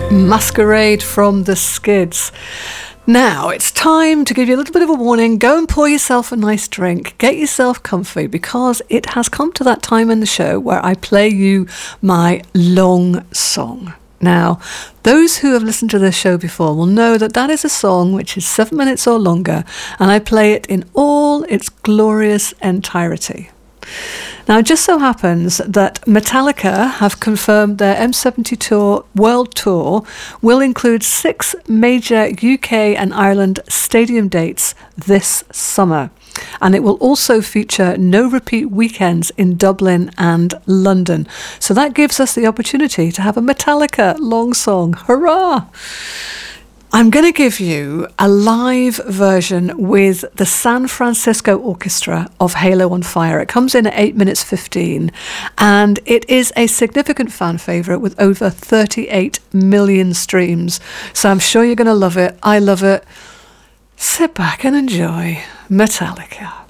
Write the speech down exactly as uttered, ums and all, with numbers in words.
Masquerade from the Skids. Now, it's time to give you a little bit of a warning. Go and pour yourself a nice drink. Get yourself comfy, because it has come to that time in the show where I play you my long song. Now, those who have listened to this show before will know that that is a song which is seven minutes or longer, and I play it in all its glorious entirety. Now, it just so happens that Metallica have confirmed their M seventy-two World Tour will include six major U K and Ireland stadium dates this summer. And it will also feature no repeat weekends in Dublin and London. So that gives us the opportunity to have a Metallica long song. Hurrah! I'm going to give you a live version with the San Francisco Orchestra of Halo on Fire. It comes in at eight minutes fifteen, and it is a significant fan favourite with over thirty-eight million streams. So I'm sure you're going to love it. I love it. Sit back and enjoy Metallica.